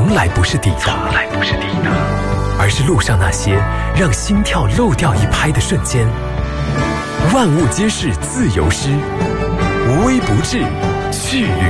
从来不是抵达，而是路上那些让心跳漏掉一拍的瞬间。万物皆是自由诗，无微不至，去